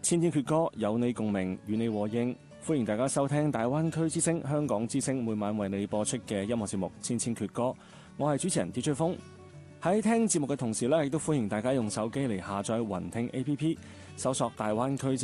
千千闕歌，有你共鳴，與你和應。歡迎大家收聽大灣區之聲、香港之聲每晚為你播出嘅音樂節目《千千闕歌》。我係主持人 DJ 風。喺聽節目嘅同時呢，亦都歡迎大家用手機嚟下載雲聽 APP，搜索大灣區之